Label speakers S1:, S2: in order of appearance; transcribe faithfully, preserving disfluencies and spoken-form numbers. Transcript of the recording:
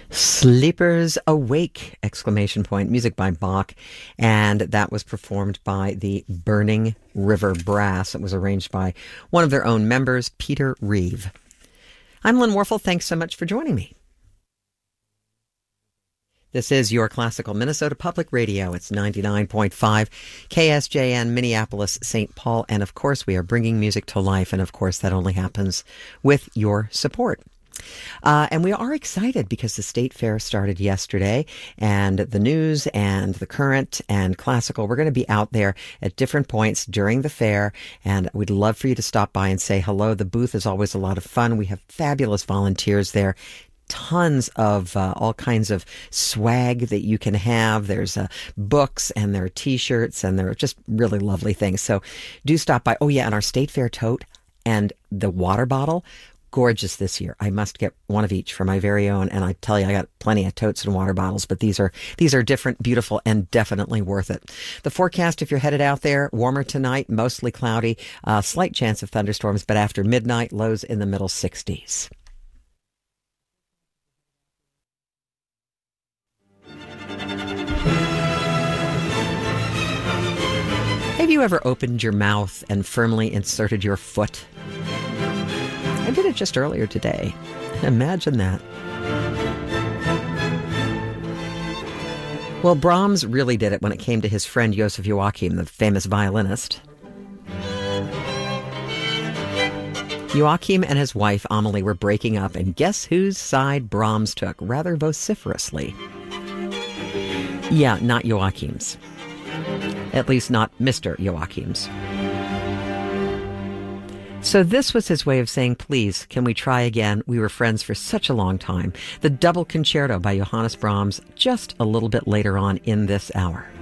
S1: Sleepers Awake! Exclamation point. Music by Bach, and that was performed by the Burning River Brass. It was arranged by one of their own members, Peter Reeve. I'm Lynn Warfel. Thanks so much for joining me. This is your Classical Minnesota Public Radio. It's ninety-nine point five K S J N, Minneapolis, Saint Paul, and of course we are bringing music to life, and of course that only happens with your support. Uh, and we are excited because the State Fair started yesterday, and the news and the current and classical, we're going to be out there at different points during the fair, and we'd love for you to stop by and say hello. The booth is always a lot of fun. We have fabulous volunteers there. Tons of uh, all kinds of swag that you can have. There's uh, books, and there are T-shirts, and there are just really lovely things. So do stop by. Oh, yeah, and our State Fair tote and the water bottle, gorgeous this year. I must get one of each for my very own, and I tell you, I got plenty of totes and water bottles, but these are these are different, beautiful, and definitely worth it. The forecast, if you're headed out there, warmer tonight, mostly cloudy, uh, slight chance of thunderstorms, but after midnight, lows in the middle sixties. Have you ever opened your mouth and firmly inserted your foot? I did it just earlier today. Imagine that. Well, Brahms really did it when it came to his friend Joseph Joachim, the famous violinist. Joachim and his wife Amelie were breaking up, and guess whose side Brahms took rather vociferously? Yeah, not Joachim's. At least not Mister Joachim's. So this was his way of saying, please, can we try again? We were friends for such a long time. The Double Concerto by Johannes Brahms, just a little bit later on in this hour.